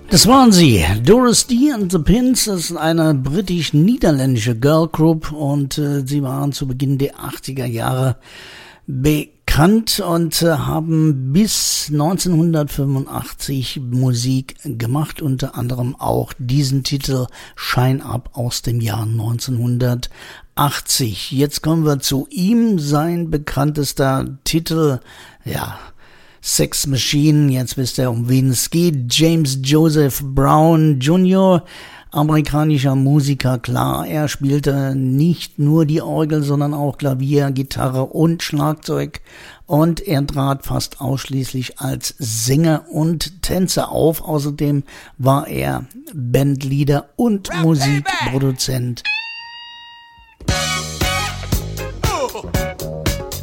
Das waren sie, Doris D and the Pins. Das ist eine britisch-niederländische Girlgroup und sie waren zu Beginn der 80er Jahre bekannt und haben bis 1985 Musik gemacht, unter anderem auch diesen Titel Shine Up aus dem Jahr 1980. Jetzt kommen wir zu ihm, sein bekanntester Titel, Sex Machine, jetzt wisst ihr, um wen es geht. James Joseph Brown Jr., amerikanischer Musiker, klar, er spielte nicht nur die Orgel, sondern auch Klavier, Gitarre und Schlagzeug und er trat fast ausschließlich als Sänger und Tänzer auf. Außerdem war er Bandleader und Musikproduzent.